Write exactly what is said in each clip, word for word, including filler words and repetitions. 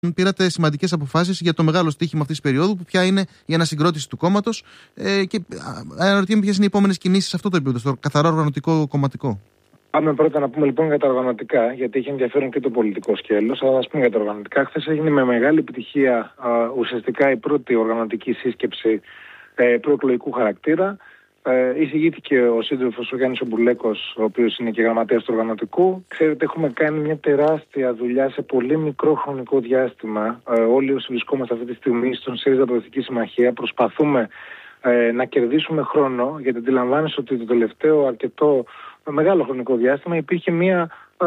πήρατε σημαντικές αποφάσεις για το μεγάλο στοίχημα αυτής της περίοδου, που πια είναι η ανασυγκρότηση του κόμματος. Ε, και αναρωτιέμαι ποιες είναι οι επόμενες κινήσεις σε αυτό το επίπεδο, στο καθαρά οργανωτικό κομματικό. Πάμε πρώτα να πούμε λοιπόν για τα οργανωτικά, γιατί έχει ενδιαφέρον και το πολιτικό σκέλος. Αλλά ας πούμε για τα οργανωτικά. Χθες έγινε με μεγάλη επιτυχία α, ουσιαστικά η πρώτη οργανωτική σύσκεψη ε, προεκλογικού χαρακτήρα. Ε, εισηγήθηκε ο σύντροφος ο Γιάννης Ομπουλέκος, ο οποίος είναι και γραμματέας του οργανωτικού. Ξέρετε, έχουμε κάνει μια τεράστια δουλειά σε πολύ μικρό χρονικό διάστημα. Ε, όλοι όσοι βρισκόμαστε αυτή τη στιγμή στον ΣΥΡΙΖΑ Προοδευτική Συμμαχία προσπαθούμε ε, να κερδίσουμε χρόνο, γιατί αντιλαμβάνεσαι ότι το τελευταίο αρκετό μεγάλο χρονικό διάστημα υπήρχε μια ε,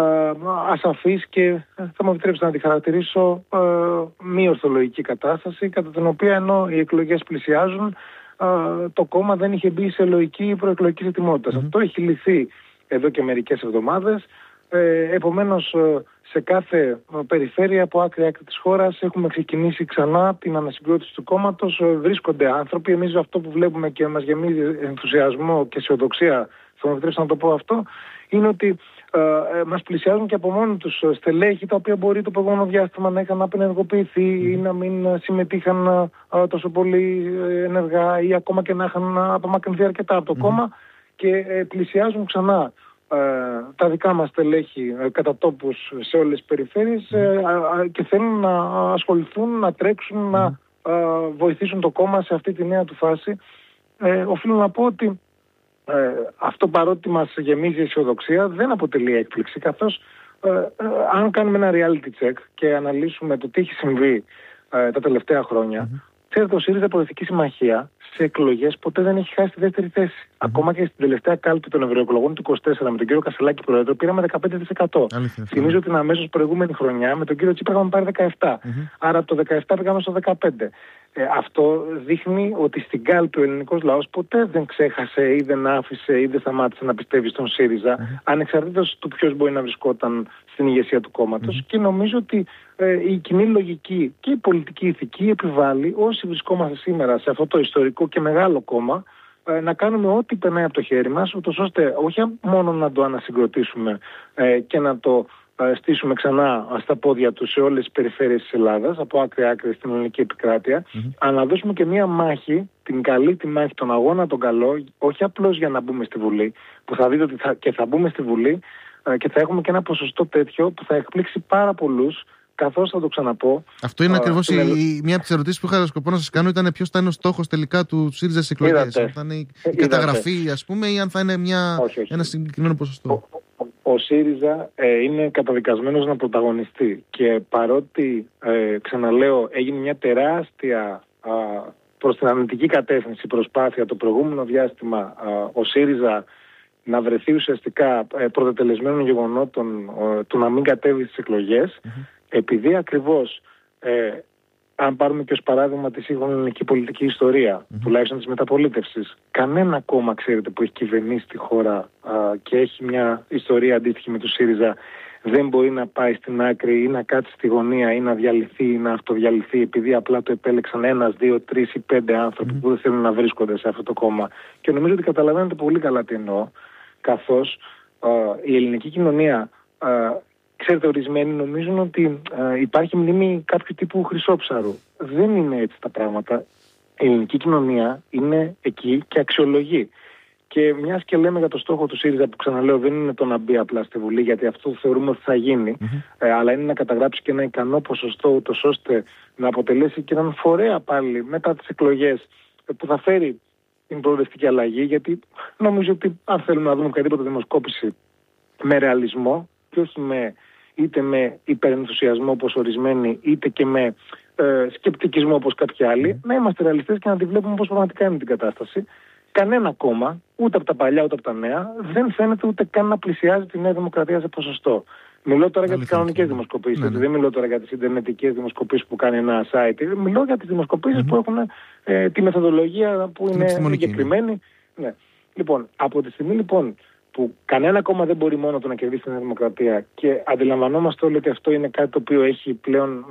ασαφής και θα μου επιτρέψετε να τη χαρακτηρίσω ε, μη ορθολογική κατάσταση, κατά την οποία ενώ οι εκλογές πλησιάζουν, Uh, το κόμμα δεν είχε μπει σε λογική προεκλογικής ετοιμότητας. Mm-hmm. Αυτό έχει λυθεί εδώ και μερικές εβδομάδες. Ε, επομένως, σε κάθε περιφέρεια από άκρη-άκρη της χώρας έχουμε ξεκινήσει ξανά την ανασυγκρότηση του κόμματος. Βρίσκονται άνθρωποι. Εμείς αυτό που βλέπουμε και μας γεμίζει ενθουσιασμό και αισιοδοξία, θα μου επιτρέψετε να το πω αυτό, είναι ότι ε, μας πλησιάζουν και από μόνοι τους στελέχη, τα οποία μπορεί το προηγούμενο διάστημα να είχαν απενεργοποιηθεί ή να μην συμμετείχαν ε, τόσο πολύ ενεργά ή ακόμα και να είχαν απομακρυνθεί αρκετά από το mm-hmm. κόμμα και ε, πλησιάζουν ξανά ε, τα δικά μας στελέχη ε, κατά τόπους σε όλες τις περιφέρειες ε, ε, και θέλουν να ασχοληθούν, να τρέξουν, mm-hmm. να ε, βοηθήσουν το κόμμα σε αυτή τη νέα του φάση. Ε, οφείλω να πω ότι Ε, αυτό, παρότι μας γεμίζει αισιοδοξία, δεν αποτελεί έκπληξη, καθώς ε, ε, αν κάνουμε ένα reality check και αναλύσουμε το τι έχει συμβεί ε, τα τελευταία χρόνια, mm-hmm. ξέρετε, ο ΣΥΡΙΖΑ Προοδευτική Συμμαχία σε εκλογές ποτέ δεν έχει χάσει τη δεύτερη θέση. Mm-hmm. Ακόμα και στην τελευταία κάλπη των ευρωεκλογών του είκοσι τέσσερα με τον κύριο Κασελάκη πρόεδρο πήραμε δεκαπέντε τοις εκατό. Θυμίζω ότι την αμέσως προηγούμενη χρονιά με τον κύριο Τσίπρα είχαμε πάρει δεκαεπτά τοις εκατό. Mm-hmm. Άρα από το δεκαεπτά πήγαμε στο δεκαπέντε τοις εκατό. Ε, αυτό δείχνει ότι στην κάλπη ο ελληνικός λαός ποτέ δεν ξέχασε ή δεν άφησε ή δεν σταμάτησε να πιστεύει στον ΣΥΡΙΖΑ, mm-hmm. ανεξαρτήτως του ποιος μπορεί να βρισκόταν στην ηγεσία του κόμματος. Mm-hmm. Και νομίζω ότι ε, η κοινή λογική και η πολιτική ηθική επιβάλλει όσοι βρισκόμαστε σήμερα σε αυτό το ιστορικό και μεγάλο κόμμα ε, να κάνουμε ό,τι περνάει από το χέρι μας, ούτως ώστε όχι μόνο να το ανασυγκροτήσουμε ε, και να το στήσουμε ξανά στα πόδια του σε όλες τις περιφέρειες της Ελλάδας, από άκρη-άκρη στην ελληνική επικράτεια, mm-hmm. αλλά να δώσουμε και μία μάχη, την καλή τη μάχη, τον αγώνα τον καλό, όχι απλώς για να μπούμε στη Βουλή, που θα δείτε ότι θα, και θα μπούμε στη Βουλή και θα έχουμε και ένα ποσοστό τέτοιο που θα εκπλήξει πάρα πολλούς, καθώς θα το ξαναπώ. Αυτό είναι ακριβώς η, η, μία από τις ερωτήσεις που είχα σκοπό να σας κάνω, ήταν ποιος θα είναι ο στόχος τελικά του ΣΥΡΙΖΑ στις εκλογές. Αν θα είναι η καταγραφή, ας πούμε, ή αν θα είναι μια, όχι, όχι. ένα συγκεκριμένο ποσοστό. Ο ΣΥΡΙΖΑ ε, είναι καταδικασμένος να πρωταγωνιστεί και παρότι, ε, ξαναλέω, έγινε μια τεράστια α, προς την αρνητική κατεύθυνση προσπάθεια το προηγούμενο διάστημα α, ο ΣΥΡΙΖΑ να βρεθεί ουσιαστικά ε, πρωτοτελεσμένων γεγονότων ε, του να μην κατέβει στις εκλογές, mm-hmm. επειδή ακριβώς, ε, αν πάρουμε και ως παράδειγμα τη σύγχρονη ελληνική πολιτική ιστορία, mm-hmm. τουλάχιστον της μεταπολίτευσης, κανένα κόμμα, ξέρετε, που έχει κυβερνήσει τη χώρα α, και έχει μια ιστορία αντίστοιχη με του ΣΥΡΙΖΑ, δεν μπορεί να πάει στην άκρη ή να κάτσει στη γωνία ή να διαλυθεί ή να αυτοδιαλυθεί επειδή απλά το επέλεξαν ένας, δύο, τρεις ή πέντε άνθρωποι mm-hmm. που δεν θέλουν να βρίσκονται σε αυτό το κόμμα. Και νομίζω ότι καταλαβαίνετε πολύ καλά τι εννοώ, καθώς α, η ελληνική κοινωνία, α, ξέρετε, ορισμένοι νομίζουν ότι α, υπάρχει μνήμη κάποιου τύπου χρυσόψαρου. Δεν είναι έτσι τα πράγματα. Η ελληνική κοινωνία είναι εκεί και αξιολογεί. Και μιας και λέμε για το στόχο του ΣΥΡΙΖΑ, που ξαναλέω δεν είναι το να μπει απλά στη Βουλή, γιατί αυτό θεωρούμε ότι θα γίνει, mm-hmm. ε, αλλά είναι να καταγράψει και ένα ικανό ποσοστό, ούτως ώστε να αποτελέσει και έναν φορέα πάλι μετά τις εκλογές που θα φέρει την προοδευτική αλλαγή, γιατί νομίζω ότι αν θέλουμε να δούμε οποιαδήποτε δημοσκόπηση με ρεαλισμό και όχι με, είτε με υπερενθουσιασμό όπως ορισμένοι, είτε και με ε, σκεπτικισμό όπως κάποιοι άλλοι, mm. να είμαστε ρεαλιστές και να τη βλέπουμε πώς πραγματικά είναι την κατάσταση. Κανένα κόμμα, ούτε από τα παλιά ούτε από τα νέα, δεν φαίνεται ούτε καν να πλησιάζει τη Νέα Δημοκρατία σε ποσοστό. Μιλώ τώρα για τις κανονικές δημοσκοπήσεις, ναι, ναι. δεν μιλώ τώρα για τις ιντερνετικές δημοσκοπήσεις που κάνει ένα site. Μιλώ για τις δημοσκοπήσεις mm-hmm. που έχουν ε, τη μεθοδολογία που είναι συγκεκριμένη. Ναι. Λοιπόν, από τη στιγμή λοιπόν που κανένα κόμμα δεν μπορεί μόνο του να κερδίσει τη Νέα Δημοκρατία και αντιλαμβανόμαστε όλοι ότι αυτό είναι κάτι το οποίο έχει πλέον,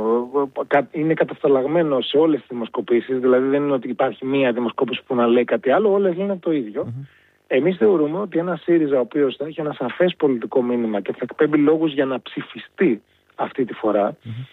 ε, είναι κατασταλαγμένο σε όλες τις δημοσκοπήσεις, δηλαδή δεν είναι ότι υπάρχει μία δημοσκόπηση που να λέει κάτι άλλο, όλες λένε το ίδιο. Mm-hmm. Εμείς θεωρούμε ότι ένα ΣΥΡΙΖΑ ο οποίος θα έχει ένα σαφές πολιτικό μήνυμα και θα εκπέμπει λόγους για να ψηφιστεί αυτή τη φορά, mm-hmm.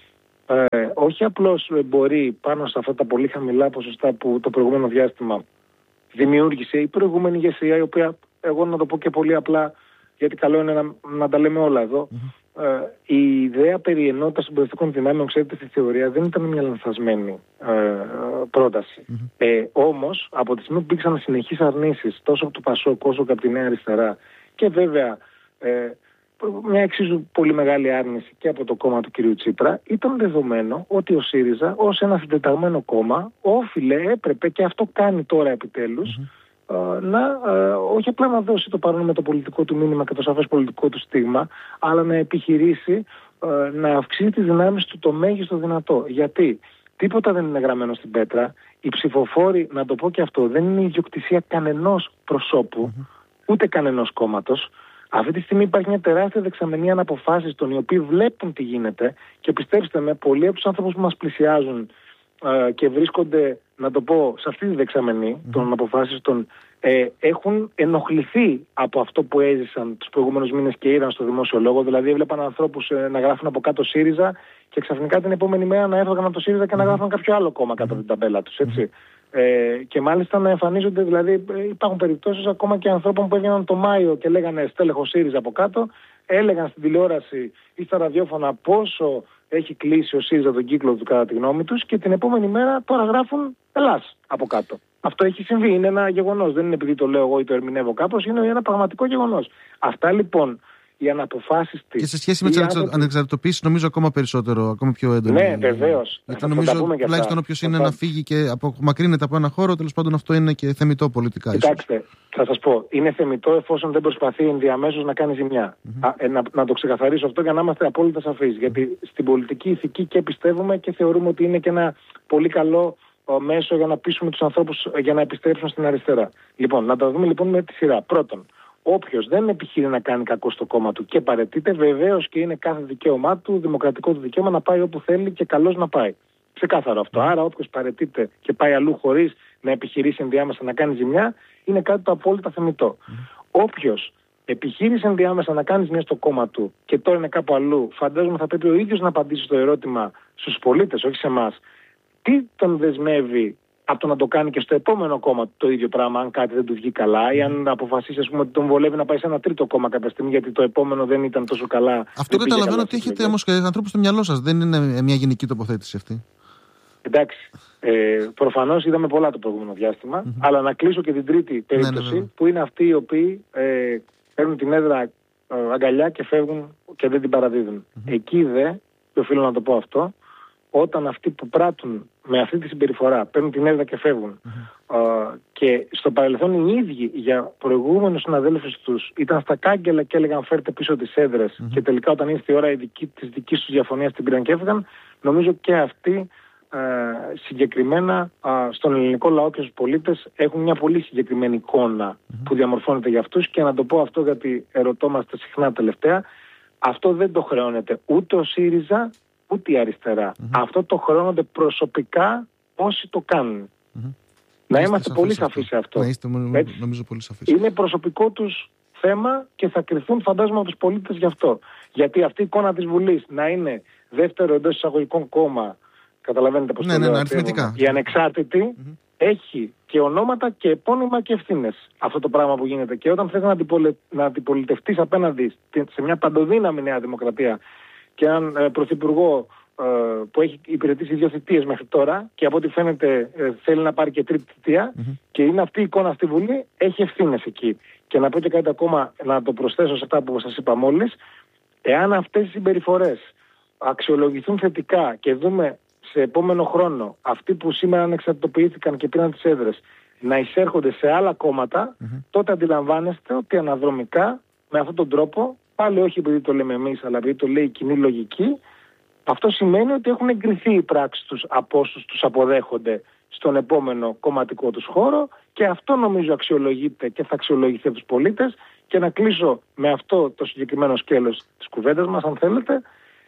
ε, όχι απλώς μπορεί πάνω σε αυτά τα πολύ χαμηλά ποσοστά που το προηγούμενο διάστημα δημιούργησε η προηγούμενη ηγεσία, η οποία, εγώ να το πω και πολύ απλά, γιατί καλό είναι να, να τα λέμε όλα εδώ, mm-hmm. ε, η ιδέα περί ενότητας των πολιτικών δυνάμεων, ξέρετε, στη θεωρία δεν ήταν μια λανθασμένη ε, πρόταση. Mm-hmm. Ε, όμως, από τη στιγμή που υπήρξαν συνεχείς αρνήσεις τόσο από το ΠΑΣΟΚ όσο και από τη Νέα Αριστερά και βέβαια ε, μια εξίσου πολύ μεγάλη άρνηση και από το κόμμα του κ. Τσίπρα, ήταν δεδομένο ότι ο ΣΥΡΙΖΑ ως ένα συντεταγμένο κόμμα όφιλε, έπρεπε, και αυτό κάνει τώρα επιτέλους, mm-hmm. ε, να ε, όχι απλά να δώσει το παρόν με το πολιτικό του μήνυμα και το σαφές πολιτικό του στίγμα, αλλά να επιχειρήσει ε, να αυξήσει τις δυνάμεις του το μέγιστο δυνατό. Γιατί τίποτα δεν είναι γραμμένο στην πέτρα. Οι ψηφοφόροι, να το πω και αυτό, δεν είναι η ιδιοκτησία κανενός προσώπου, mm-hmm. ούτε κανενός κόμματος. Αυτή τη στιγμή υπάρχει μια τεράστια δεξαμενή αναποφάσεις των οι οποίοι βλέπουν τι γίνεται και πιστέψτε με, πολλοί από τους άνθρωπους που μας πλησιάζουν ε, και βρίσκονται, να το πω, σε αυτή τη δεξαμενή mm. των αναποφάσεις των ε, έχουν ενοχληθεί από αυτό που έζησαν τους προηγούμενους μήνες και είδαν στο δημόσιο λόγο. Δηλαδή έβλεπαν ανθρώπους ε, να γράφουν από κάτω ΣΥΡΙΖΑ και ξαφνικά την επόμενη μέρα να έφευγαν από το ΣΥΡΙΖΑ και να γράφουν κάποιο άλλο κόμμα κάτω από την ταμπέλα τους, έτσι. Ε, και μάλιστα να εμφανίζονται, δηλαδή υπάρχουν περιπτώσεις ακόμα και ανθρώπων που έβγαιναν το Μάιο και λέγανε στέλεχο ΣΥΡΙΖΑ από κάτω, έλεγαν στην τηλεόραση ή στα ραδιόφωνα πόσο έχει κλείσει ο ΣΥΡΙΖΑ τον κύκλο του κατά τη γνώμη τους και την επόμενη μέρα τώρα γράφουν Ελλάς από κάτω. Αυτό έχει συμβεί, είναι ένα γεγονός, δεν είναι επειδή το λέω εγώ ή το ερμηνεύω κάπως, είναι ένα πραγματικό γεγονός. Αυτά λοιπόν οι αναποφάσεις της. Και σε σχέση με τις άνθρωποι... ανεξαρτητοποίησεις, νομίζω ακόμα περισσότερο, ακόμα πιο έντονο. Ναι, βεβαίως. Γιατί νομίζω τουλάχιστον όποιος είναι να φύγει και απομακρύνεται από ένα χώρο, τέλος πάντων αυτό είναι και θεμιτό πολιτικά. Κοιτάξτε, ίσως. Θα σας πω, είναι θεμιτό εφόσον δεν προσπαθεί ενδιαμέσως να κάνει ζημιά. Mm-hmm. Α, ε, να, να το ξεκαθαρίσω αυτό για να είμαστε απόλυτα σαφείς. Γιατί στην πολιτική ηθική και πιστεύουμε και θεωρούμε ότι είναι και ένα πολύ καλό μέσο για να πείσουμε τους ανθρώπους για να επιστρέψουν στην αριστερά. Λοιπόν, να τα δούμε λοιπόν με τη σειρά. Πρώτον, όποιος δεν επιχειρεί να κάνει κακό στο κόμμα του και παραιτείται, βεβαίως και είναι κάθε δικαίωμά του, δημοκρατικό του δικαίωμα να πάει όπου θέλει και καλώς να πάει. Ξεκάθαρο αυτό. Άρα, όποιος παραιτείται και πάει αλλού χωρίς να επιχειρήσει ενδιάμεσα να κάνει ζημιά, είναι κάτι το απόλυτα θεμιτό. Mm. Όποιος επιχείρησε ενδιάμεσα να κάνει ζημιά στο κόμμα του και τώρα είναι κάπου αλλού, φαντάζομαι θα πρέπει ο ίδιος να απαντήσει στο ερώτημα στους πολίτες, όχι σε εμάς, τι τον δεσμεύει από το να το κάνει και στο επόμενο κόμμα το ίδιο πράγμα, αν κάτι δεν του βγει καλά, ή αν αποφασίσει, ας πούμε, ότι τον βολεύει να πάει σε ένα τρίτο κόμμα κάποια στιγμή, γιατί το επόμενο δεν ήταν τόσο καλά. Αυτό καταλαβαίνω ότι έχετε όμως και ανθρώπους στο μυαλό σας. Δεν είναι μια γενική τοποθέτηση αυτή. Εντάξει. Ε, προφανώς είδαμε πολλά το προηγούμενο διάστημα, mm-hmm. αλλά να κλείσω και την τρίτη περίπτωση, ναι, ναι, ναι. που είναι αυτοί οι οποίοι ε, παίρνουν την έδρα ε, αγκαλιά και φεύγουν και δεν την παραδίδουν. Mm-hmm. Εκεί δε, και οφείλω να το πω αυτό, όταν αυτοί που πράττουν με αυτή τη συμπεριφορά παίρνουν την έδρα και φεύγουν mm-hmm. uh, και στο παρελθόν οι ίδιοι για προηγούμενους συναδέλφους τους ήταν στα κάγκελα και έλεγαν φέρτε πίσω τις έδρες mm-hmm. και τελικά όταν ήρθε η ώρα η δική, της δικής τους διαφωνίας την πήραν και έφυγαν, νομίζω και αυτοί uh, συγκεκριμένα uh, στον ελληνικό λαό και στους πολίτες έχουν μια πολύ συγκεκριμένη εικόνα mm-hmm. που διαμορφώνεται για αυτούς και να το πω αυτό γιατί ερωτόμαστε συχνά τελευταία, αυτό δεν το χρεώνεται ούτε ο ΣΥΡΙΖΑ ούτε η αριστερά. Mm-hmm. Αυτό το χρεώνονται προσωπικά όσοι το κάνουν. Mm-hmm. Να είστε είμαστε πολύ σαφείς σε αυτό. Να είστε, νομίζω, πολύ σαφείς. Είναι προσωπικό τους θέμα και θα κριθούν, φαντάζομαι, από τους πολίτες γι' αυτό. Γιατί αυτή η εικόνα της Βουλής να είναι δεύτερο εντός εισαγωγικών κόμμα, καταλαβαίνετε πώς ναι, το ναι, λέω, ναι, αριθμητικά. η ανεξάρτητη mm-hmm. έχει και ονόματα και επώνυμα και ευθύνες αυτό το πράγμα που γίνεται. Και όταν θες να, αντιπολε... να αντιπολιτευτείς απέναντι σε μια παντοδύναμη Νέα Δημοκρατία και έναν ε, πρωθυπουργό ε, που έχει υπηρετήσει δύο θητείες μέχρι τώρα και από ό,τι φαίνεται ε, θέλει να πάρει και τρίτη θητεία mm-hmm. και είναι αυτή η εικόνα στη Βουλή, έχει ευθύνες εκεί. Και να πω και κάτι ακόμα, να το προσθέσω σε αυτά που σας είπα μόλις, εάν αυτές οι συμπεριφορές αξιολογηθούν θετικά και δούμε σε επόμενο χρόνο αυτοί που σήμερα ανεξαρτητοποιήθηκαν και πήραν τις έδρες να εισέρχονται σε άλλα κόμματα, mm-hmm. τότε αντιλαμβάνεστε ότι αναδρομικά με αυτόν τον τρόπο, πάλι όχι επειδή το λέμε εμείς, αλλά επειδή το λέει η κοινή λογική, αυτό σημαίνει ότι έχουν εγκριθεί οι πράξεις τους από όσους τους αποδέχονται στον επόμενο κομματικό τους χώρο και αυτό νομίζω αξιολογείται και θα αξιολογηθεί από τους πολίτες. Και να κλείσω με αυτό το συγκεκριμένο σκέλος της κουβέντας μας, αν θέλετε,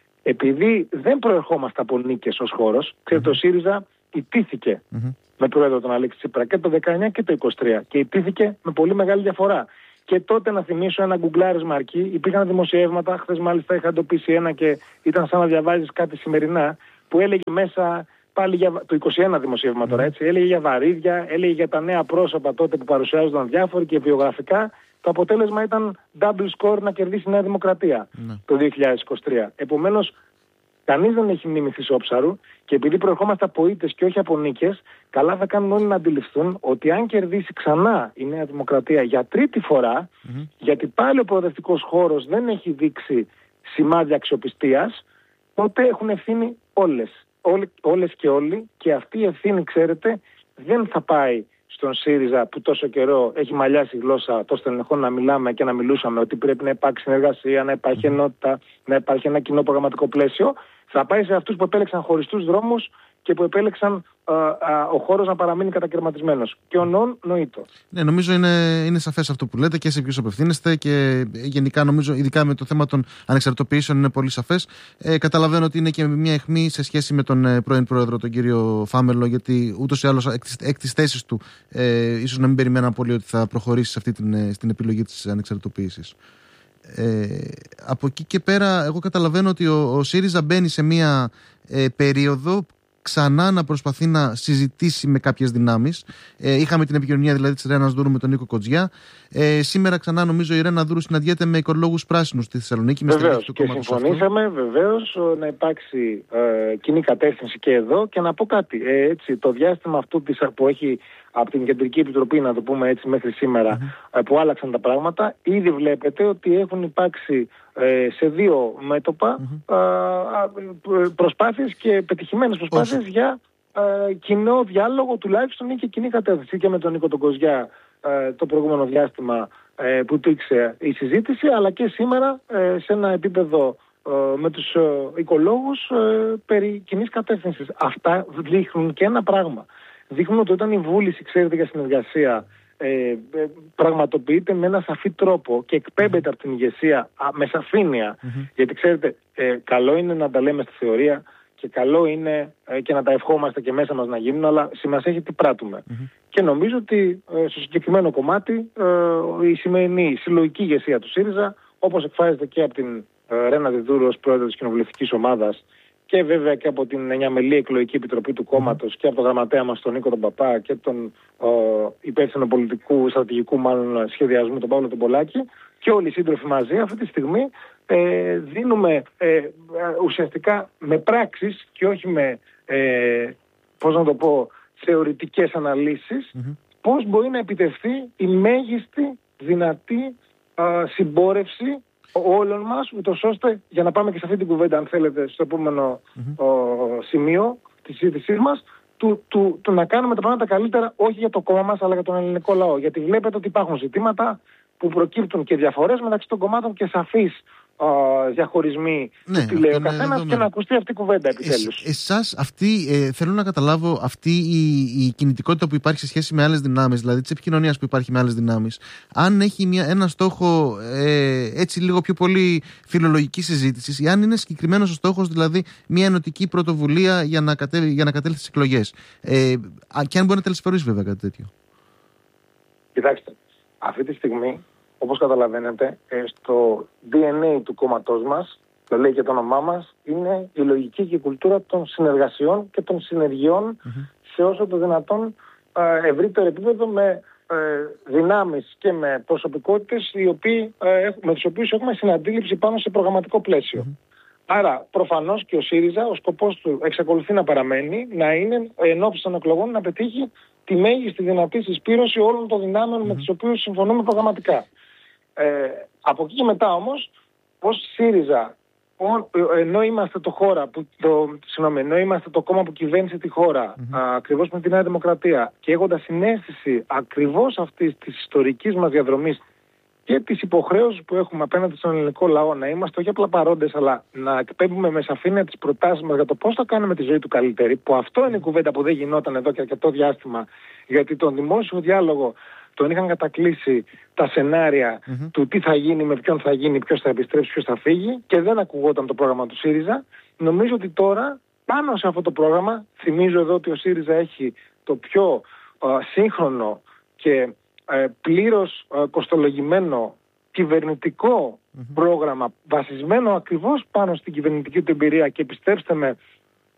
επειδή δεν προερχόμαστε από νίκες ως χώρος, ξέρετε, mm-hmm. ο ΣΥΡΙΖΑ ιτήθηκε mm-hmm. με πρόεδρο τον Αλέξη Τσίπρα και το δεκαεννιά και το είκοσι τρία και ιτήθηκε με πολύ μεγάλη διαφορά. Και τότε να θυμίσω ένα γκουγκλάρισμα αρκεί, υπήρχαν δημοσιεύματα, χθες μάλιστα είχα εντοπίσει ένα και ήταν σαν να διαβάζεις κάτι σημερινά, που έλεγε μέσα πάλι για, το είκοσι ένα δημοσίευμα τώρα, έτσι, έλεγε για βαρύδια, έλεγε για τα νέα πρόσωπα τότε που παρουσιάζονταν διάφοροι και βιογραφικά. Το αποτέλεσμα ήταν double score να κερδίσει η Νέα Δημοκρατία mm. το δύο χιλιάδες είκοσι τρία. Επομένως, κανείς δεν έχει μνήμη Χρυσόψαρου και επειδή προερχόμαστε από ήττες και όχι από νίκες, καλά θα κάνουν όλοι να αντιληφθούν ότι αν κερδίσει ξανά η Νέα Δημοκρατία για τρίτη φορά, mm-hmm. γιατί πάλι ο προοδευτικός χώρος δεν έχει δείξει σημάδια αξιοπιστίας, τότε έχουν ευθύνη όλες. Όλες, όλες και όλοι, και αυτή η ευθύνη, ξέρετε, δεν θα πάει στον ΣΥΡΙΖΑ που τόσο καιρό έχει μαλλιάσει η γλώσσα τόσο στενεχών να μιλάμε και να μιλούσαμε ότι πρέπει να υπάρξει συνεργασία, να υπάρχει ενότητα, να υπάρχει ένα κοινό προγραμματικό πλαίσιο. Θα πάει σε αυτούς που επέλεξαν χωριστούς δρόμους και που επέλεξαν α, α, ο χώρος να παραμείνει κατακαιρματισμένος. Και ο νόν νοήτο. Ναι, νομίζω είναι, είναι σαφές αυτό που λέτε και σε ποιους απευθύνεστε και γενικά νομίζω, ειδικά με το θέμα των ανεξαρτητοποιήσεων, είναι πολύ σαφές. Ε, καταλαβαίνω ότι είναι και μια αιχμή σε σχέση με τον ε, πρώην πρόεδρο, τον κύριο Φάμελο, γιατί ούτως ή άλλως εκ της θέσης του ε, ίσως να μην περιμέναν πολύ ότι θα προχωρήσει σε αυτή την, στην επιλογή της ανεξαρτητοποίησης. Ε, από εκεί και πέρα εγώ καταλαβαίνω ότι ο, ο ΣΥΡΙΖΑ μπαίνει σε μια ε, περίοδο ξανά να προσπαθεί να συζητήσει με κάποιες δυνάμεις. Ε, είχαμε την επικοινωνία δηλαδή της Ρένας Δούρου με τον Νίκο Κοτζιά. Ε, σήμερα ξανά νομίζω η Ρένα Δούρου συναντιέται με οικολόγους πράσινους στη Θεσσαλονίκη. Βεβαίως, και συμφωνήσαμε βεβαίως να υπάρξει ε, κοινή κατεύθυνση και εδώ. Και να πω κάτι, ε, έτσι, το διάστημα αυτού της, που έχει από την Κεντρική Επιτροπή, να το πούμε έτσι, μέχρι σήμερα, mm-hmm. που άλλαξαν τα πράγματα, ήδη βλέπετε ότι έχουν υπάρξει ε, σε δύο μέτωπα mm-hmm. ε, προσπάθειες και πετυχημένες προσπάθειες Όσο. για ε, κοινό διάλογο, τουλάχιστον ή και κοινή κατεύθυνση. Και με τον Νίκο τον Κοζιά ε, το προηγούμενο διάστημα ε, που τύξε η συζήτηση, αλλά και σήμερα ε, σε ένα επίπεδο ε, με τους ε, οικολόγους ε, περί κοινής κατεύθυνσης. Αυτά δείχνουν και ένα πράγμα. Δείχνουν ότι όταν η βούληση, ξέρετε, για συνεργασία ε, ε, πραγματοποιείται με ένα σαφή τρόπο και εκπέμπεται από την ηγεσία α, με σαφήνεια. Mm-hmm. Γιατί ξέρετε, ε, καλό είναι να τα λέμε στη θεωρία και καλό είναι ε, και να τα ευχόμαστε και μέσα μας να γίνουν, αλλά σημασία έχει τι πράττουμε. Mm-hmm. Και νομίζω ότι ε, στο συγκεκριμένο κομμάτι ε, η σημερινή συλλογική ηγεσία του ΣΥΡΙΖΑ, όπως εκφράζεται και από την ε, Ρένα Διδούρου ως πρόεδρο της κοινοβουλευτικής ομάδας, και βέβαια και από την εννιάμελη εκλογική επιτροπή του κόμματος και από τον γραμματέα μας τον Νίκο τον Παπά και τον ο, υπεύθυνο πολιτικού, στρατηγικού μάλλον σχεδιασμού τον Παύλο τον Πολάκη και όλοι οι σύντροφοι μαζί αυτή τη στιγμή ε, δίνουμε ε, ουσιαστικά με πράξεις και όχι με ε, πώς να το πω, θεωρητικές αναλύσεις mm-hmm. πώς μπορεί να επιτευχθεί η μέγιστη δυνατή α, συμπόρευση όλων μας, ούτως ώστε, για να πάμε και σε αυτή την κουβέντα, αν θέλετε, στο επόμενο mm-hmm. ο, σημείο της συζήτησής μας, του, του, του να κάνουμε τα πράγματα καλύτερα, όχι για το κόμμα μας, αλλά για τον ελληνικό λαό. Γιατί βλέπετε ότι υπάρχουν ζητήματα που προκύπτουν και διαφορές μεταξύ των κομμάτων και σαφείς Uh, διαχωρισμοί ναι, που τη λέει ο καθένας και να ακουστεί αυτή η κουβέντα επιτέλους. Ε, εσάς αυτή, ε, θέλω να καταλάβω αυτή η, η κινητικότητα που υπάρχει σε σχέση με άλλες δυνάμεις, δηλαδή της επικοινωνίας που υπάρχει με άλλες δυνάμεις, αν έχει μια, ένα στόχο ε, έτσι λίγο πιο πολύ φιλολογική συζήτηση, ή αν είναι συγκεκριμένος ο στόχος, δηλαδή μια ενωτική πρωτοβουλία για να, κατέ, για να κατέλθει στις εκλογές. Ε, και αν μπορεί να τελεσφορήσει βέβαια κάτι τέτοιο. Κοιτάξτε, αυτή τη στιγμή, όπως καταλαβαίνετε, στο ντι εν έι του κόμματός μας, το λέει και το όνομά μας, είναι η λογική και η κουλτούρα των συνεργασιών και των συνεργειών mm-hmm. σε όσο το δυνατόν ευρύτερο επίπεδο με δυνάμεις και με προσωπικότητες οι οποίοι, με τους οποίους έχουμε συναντήληψη πάνω σε προγραμματικό πλαίσιο. Mm-hmm. Άρα, προφανώς και ο ΣΥΡΙΖΑ, ο σκοπός του εξακολουθεί να παραμένει, να είναι ενώπιση των εκλογών να πετύχει τη μέγιστη δυνατή συσπήρωση όλων των δυνάμεων mm-hmm. με τις οποίες συμφωνούμε προγραμματικά. Ε, από εκεί και μετά όμως, ως ΣΥΡΙΖΑ, ενώ είμαστε το χώρα που, το, συγνώμη, ενώ είμαστε το κόμμα που κυβέρνησε τη χώρα mm-hmm. α, ακριβώς με τη Νέα Δημοκρατία και έχοντας συναίσθηση ακριβώς αυτής της ιστορικής μας διαδρομής και της υποχρέωσης που έχουμε απέναντι στον ελληνικό λαό να είμαστε όχι απλά παρόντες, αλλά να εκπέμπουμε με σαφήνεια τις προτάσεις μας για το πώς θα κάνουμε τη ζωή του καλύτερη, που αυτό είναι η κουβέντα που δεν γινόταν εδώ και αρκετό διάστημα, γιατί τον δημόσιο διάλογο τον είχαν κατακλείσει τα σενάρια mm-hmm. του τι θα γίνει, με ποιον θα γίνει, ποιος θα επιστρέψει, ποιος θα φύγει και δεν ακουγόταν το πρόγραμμα του ΣΥΡΙΖΑ. Νομίζω ότι τώρα πάνω σε αυτό το πρόγραμμα, θυμίζω εδώ ότι ο ΣΥΡΙΖΑ έχει το πιο α, σύγχρονο και α, πλήρως α, κοστολογημένο κυβερνητικό mm-hmm. πρόγραμμα βασισμένο ακριβώς πάνω στην κυβερνητική του εμπειρία και πιστέψτε με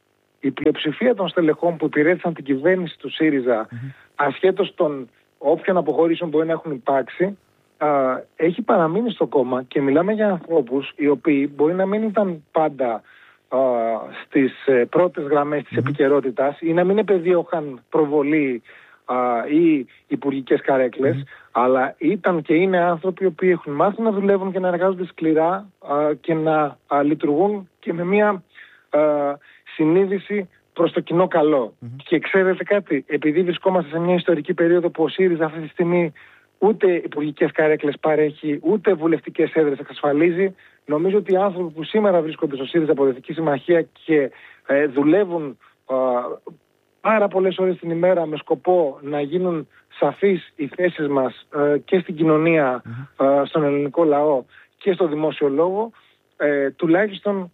η πλειοψηφία των στελεχών που υπηρέτησαν την κυβέρνηση του ΣΥΡΙΖΑ, mm-hmm. ασχέτως των όποιων αποχωρήσεων μπορεί να έχουν υπάρξει, α, έχει παραμείνει στο κόμμα και μιλάμε για ανθρώπους οι οποίοι μπορεί να μην ήταν πάντα α, στις ε, πρώτες γραμμές της mm-hmm. επικαιρότητας ή να μην επεδίωχαν προβολή α, ή υπουργικές καρέκλες, mm-hmm. αλλά ήταν και είναι άνθρωποι οι οποίοι έχουν μάθει να δουλεύουν και να εργάζονται σκληρά α, και να α, λειτουργούν και με μια α, συνείδηση προς το κοινό καλό. Mm-hmm. Και ξέρετε κάτι, επειδή βρισκόμαστε σε μια ιστορική περίοδο που ο ΣΥΡΙΖΑ αυτή τη στιγμή ούτε υπουργικές καρέκλες παρέχει, ούτε βουλευτικές έδρες εξασφαλίζει, νομίζω ότι οι άνθρωποι που σήμερα βρίσκονται στο ΣΥΡΙΖΑ Προοδευτική Συμμαχία και ε, δουλεύουν ε, πάρα πολλές ώρες την ημέρα με σκοπό να γίνουν σαφείς οι θέσεις μας ε, και στην κοινωνία, mm-hmm. ε, στον ελληνικό λαό και στο δημόσιο λόγο, Ε, τουλάχιστον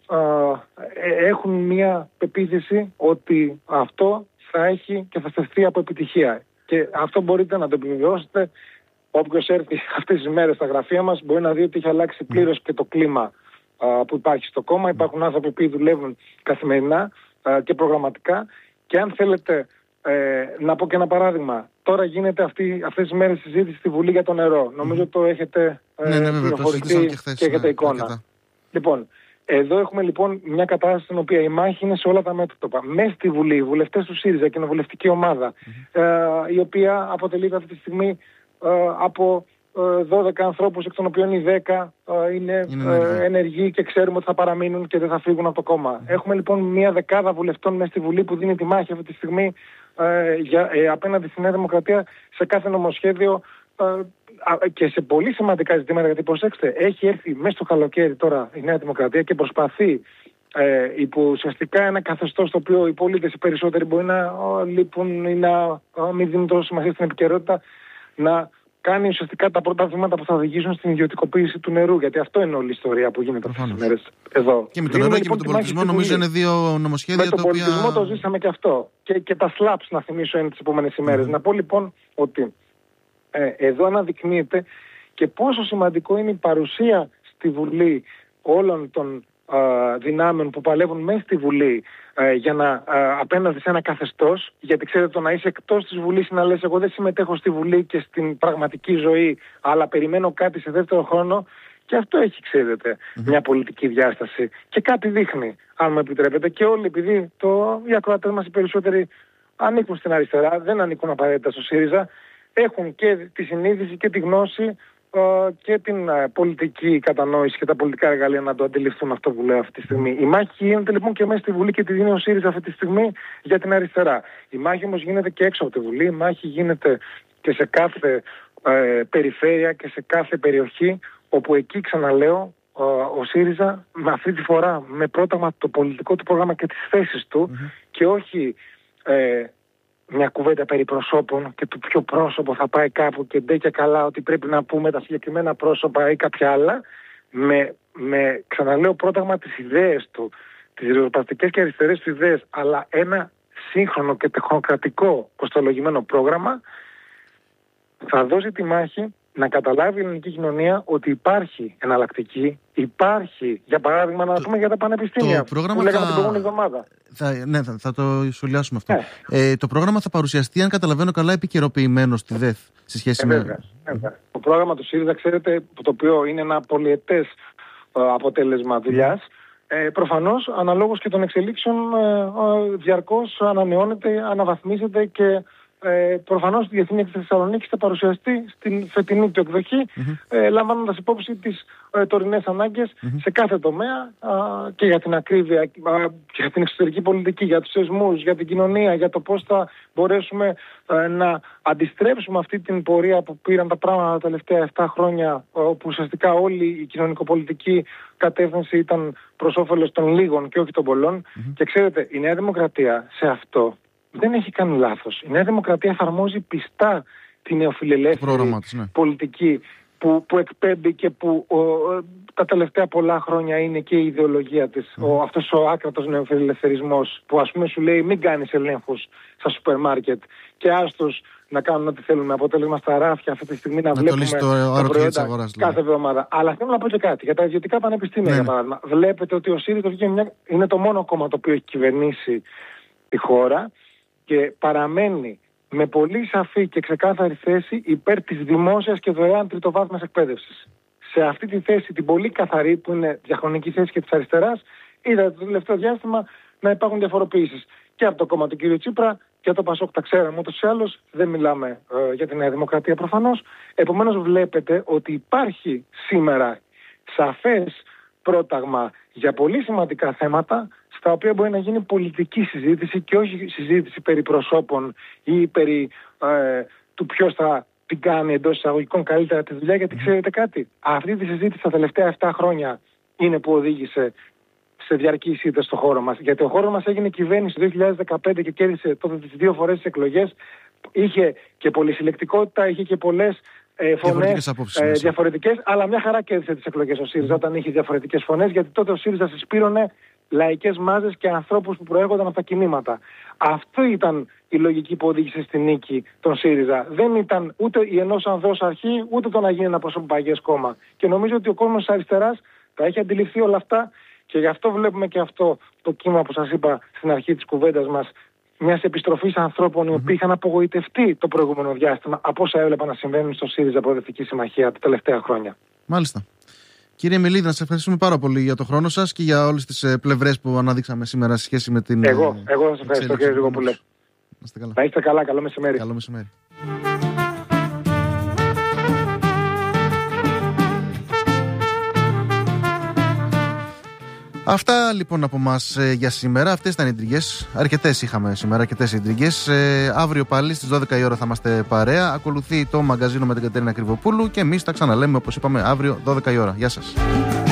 ε, έχουν μια πεποίθηση ότι αυτό θα έχει και θα στεφθεί από επιτυχία. Και αυτό μπορείτε να το επιβεβαιώσετε. Όποιος έρθει αυτές τις μέρες στα γραφεία μας μπορεί να δει ότι έχει αλλάξει πλήρως και το κλίμα α, που υπάρχει στο κόμμα. Υπάρχουν άνθρωποι που δουλεύουν καθημερινά α, και προγραμματικά. Και αν θέλετε ε, να πω και ένα παράδειγμα. Τώρα γίνεται αυτή, αυτές τις μέρες συζήτηση στη Βουλή για το νερό. Νομίζω το έχετε ε, ναι, ναι, πληροφορηθεί και, και έχετε ναι, εικόνα. Αρκετά. Λοιπόν, εδώ έχουμε λοιπόν μια κατάσταση στην οποία η μάχη είναι σε όλα τα μέτωπα. Μέσα στη Βουλή, οι βουλευτές του ΣΥΡΙΖΑ, κοινοβουλευτική ομάδα, mm-hmm. ε, η οποία αποτελείται αυτή τη στιγμή ε, από ε, δώδεκα ανθρώπους, εκ των οποίων οι δέκα ε, είναι, είναι ε, ενεργοί και ξέρουμε ότι θα παραμείνουν και δεν θα φύγουν από το κόμμα. Mm-hmm. Έχουμε λοιπόν μια δεκάδα βουλευτών μέσα στη Βουλή που δίνει τη μάχη αυτή τη στιγμή ε, για, ε, απέναντι στη Νέα Δημοκρατία σε κάθε νομοσχέδιο ε, και σε πολύ σημαντικά ζητήματα, γιατί προσέξτε, έχει έρθει μέσα στο καλοκαίρι τώρα η Νέα Δημοκρατία και προσπαθεί ε, υπό ουσιαστικά ένα καθεστώς το οποίο οι πολίτες οι περισσότεροι μπορεί να ο, λείπουν ή να ο, μην δίνουν τόσο σημασία στην επικαιρότητα, να κάνει ουσιαστικά τα πρώτα βήματα που θα οδηγήσουν στην ιδιωτικοποίηση του νερού. Γιατί αυτό είναι όλη η ιστορία που γίνεται αυτές τις μέρες εδώ. Και με τον νερό και με τον πολιτισμό, νομίζω είναι δύο νομοσχέδια. Με τον οποία... πολιτισμό το ζήσαμε και αυτό. Και, και τα σλάπς, να θυμίσω, είναι τις επόμενες ημέρες. Mm. Να πω λοιπόν ότι Ε, εδώ αναδεικνύεται και πόσο σημαντικό είναι η παρουσία στη Βουλή όλων των ε, δυνάμεων που παλεύουν μέσα στη Βουλή ε, για να ε, απέναντι σε ένα καθεστώς, γιατί ξέρετε το να είσαι εκτός της Βουλής να λες εγώ δεν συμμετέχω στη Βουλή και στην πραγματική ζωή, αλλά περιμένω κάτι σε δεύτερο χρόνο, και αυτό έχει, ξέρετε, mm-hmm. μια πολιτική διάσταση και κάτι δείχνει, αν μου επιτρέπετε, και όλοι, επειδή το, οι ακροατές μας οι περισσότεροι ανήκουν στην αριστερά, δεν ανήκουν απαραίτητα στο ΣΥΡΙΖΑ, έχουν και τη συνείδηση και τη γνώση ε, και την ε, πολιτική κατανόηση και τα πολιτικά εργαλεία να το αντιληφθούν αυτό που λέω αυτή τη στιγμή. Η μάχη γίνεται λοιπόν και μέσα στη Βουλή και τη δίνει ο ΣΥΡΙΖΑ αυτή τη στιγμή για την αριστερά. Η μάχη όμως γίνεται και έξω από τη Βουλή, η μάχη γίνεται και σε κάθε ε, περιφέρεια και σε κάθε περιοχή, όπου εκεί, ξαναλέω, ο, ο ΣΥΡΙΖΑ με αυτή τη φορά με πρόταγμα το πολιτικό του πρόγραμμα και τις θέσεις του mm-hmm. και όχι ε, μια κουβέντα περί προσώπων και του ποιο πρόσωπο θα πάει κάπου και ντε και καλά ότι πρέπει να πούμε τα συγκεκριμένα πρόσωπα ή κάποια άλλα, με, με ξαναλέω πρόταγμα τις ιδέες του, τις ριζοσπαστικές και αριστερές του ιδέες, αλλά ένα σύγχρονο και τεχνοκρατικό κοστολογημένο πρόγραμμα, θα δώσει τη μάχη να καταλάβει η ελληνική κοινωνία ότι υπάρχει εναλλακτική, υπάρχει, για παράδειγμα, να το, πούμε για τα πανεπιστήμια, το που λέγαμε θα... την προηγούμενη εβδομάδα. Θα, ναι, θα, θα το σχολιάσουμε αυτό. Ναι. Ε, το πρόγραμμα θα παρουσιαστεί, αν καταλαβαίνω καλά, επικαιροποιημένο στη ΔΕΘ σε σχέση ε, με... Βέβαια, βέβαια. Το πρόγραμμα του ΣΥΡΙΖΑ, ξέρετε, το οποίο είναι ένα πολυετές ε, αποτέλεσμα δουλειάς, ε, προφανώς, αναλόγως και των εξελίξεων, ε, ε, διαρκώς ανανεώνεται, αναβαθμίζεται και Ε, προφανώς η Διεθνή Έκθεση Θεσσαλονίκης θα παρουσιαστεί στην φετινή του εκδοχή, mm-hmm. ε, λαμβάνοντας υπόψη τις ε, τωρινές ανάγκες mm-hmm. σε κάθε τομέα α, και για την ακρίβεια, α, και για την εξωτερική πολιτική, για τους θεσμούς, για την κοινωνία, για το πώς θα μπορέσουμε ε, να αντιστρέψουμε αυτή την πορεία που πήραν τα πράγματα τα τελευταία επτά χρόνια, όπου ουσιαστικά όλη η κοινωνικοπολιτική κατεύθυνση ήταν προς όφελος των λίγων και όχι των πολλών. Mm-hmm. Και ξέρετε, η Νέα Δημοκρατία σε αυτό δεν έχει κάνει λάθος. Η Νέα Δημοκρατία εφαρμόζει πιστά την νεοφιλελεύθερη ναι. πολιτική που, που εκπέμπει και που ο, τα τελευταία πολλά χρόνια είναι και η ιδεολογία της. Mm. Ο, αυτός ο άκρατος νεοφιλελευθερισμός που ας πούμε σου λέει μην κάνεις ελέγχους στα σούπερ μάρκετ και άστος να κάνουν ό,τι θέλουν, με αποτέλεσμα στα ράφια αυτή τη στιγμή να, να βλέπουμε το τα προϊόντα αγοράς, κάθε εβδομάδα. Αλλά θέλω να πω και κάτι για τα ιδιωτικά πανεπιστήμια, ναι, για παράδειγμα. Βλέπετε ότι ο ΣΥΡΙΖΑ είναι το μόνο κόμμα το οποίο έχει κυβερνήσει τη χώρα και παραμένει με πολύ σαφή και ξεκάθαρη θέση υπέρ της δημόσιας και δωρεάν τριτοβάθμιας εκπαίδευσης. Σε αυτή τη θέση, την πολύ καθαρή, που είναι διαχρονική θέση και της αριστεράς, είδα το τελευταίο διάστημα να υπάρχουν διαφοροποιήσεις. Και από το κόμμα του κ. Τσίπρα και από το Πασόκ τα ξέραμε ούτως ή άλλως, δεν μιλάμε ε, για τη Νέα Δημοκρατία προφανώς. Επομένως βλέπετε ότι υπάρχει σήμερα σαφές πρόταγμα για πολύ σημαντικά θέματα, στα οποία μπορεί να γίνει πολιτική συζήτηση και όχι συζήτηση περί προσώπων ή περί ε, του ποιος θα την κάνει εντός εισαγωγικών καλύτερα τη δουλειά, γιατί ξέρετε κάτι. Αυτή τη συζήτηση τα τελευταία επτά χρόνια είναι που οδήγησε σε διαρκή ήττες στο χώρο μας. Γιατί ο χώρος μας έγινε κυβέρνηση το δύο χιλιάδες δεκαπέντε και κέρδισε τότε τις δύο φορές τις εκλογές. Είχε και πολυσυλλεκτικότητα, είχε και πολλές ε, φωνές ε, διαφορετικές, αλλά μια χαρά κέρδισε τις εκλογές ο ΣΥΡΙΖΑ όταν είχε διαφορετικές φωνές, γιατί τότε ο ΣΥΡΙΖΑ συσπήρωνε λαϊκές μάζες και ανθρώπους που προέρχονταν από τα κινήματα. Αυτό ήταν η λογική που οδήγησε στη νίκη των ΣΥΡΙΖΑ. Δεν ήταν ούτε η ενός ανδρός αρχή, ούτε το να γίνει ένα προσωπαγές κόμμα. Και νομίζω ότι ο κόσμος της αριστεράς τα έχει αντιληφθεί όλα αυτά και γι' αυτό βλέπουμε και αυτό το κύμα που σας είπα στην αρχή της κουβέντας μας, μιας επιστροφής ανθρώπων οι οποίοι είχαν απογοητευτεί το προηγούμενο διάστημα από όσα έβλεπαν να συμβαίνουν στο ΣΥΡΙΖΑ Προοδευτική Συμμαχία τα τελευταία χρόνια. Μάλιστα. Κύριε Μελίδη, να σας ευχαριστούμε πάρα πολύ για το χρόνο σας και για όλες τις πλευρές που αναδείξαμε σήμερα σε σχέση με την. Εγώ, εγώ σας ευχαριστώ κύριε Ζυγοπούλε. Να είστε καλά, καλό μεσημέρι. Καλό μεσημέρι. Αυτά λοιπόν από μας ε, για σήμερα. Αυτές ήταν οι ιντριγές. Αρκετές είχαμε σήμερα, αρκετές ιντριγές. Ε, αύριο πάλι στις δώδεκα η ώρα θα είμαστε παρέα. Ακολουθεί το μαγκαζίνο με την Κατερίνα Κρυβοπούλου και εμείς τα ξαναλέμε όπως είπαμε αύριο δώδεκα η ώρα. Γεια σας.